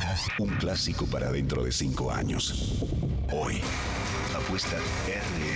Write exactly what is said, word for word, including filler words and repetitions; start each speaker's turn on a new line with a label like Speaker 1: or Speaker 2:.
Speaker 1: Un clásico para dentro de cinco años. Hoy, apuesta R